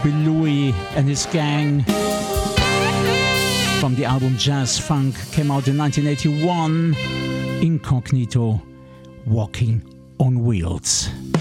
with Louis and his gang from the album Jazz Funk, came out in 1981. Incognito, Walking on Wheels.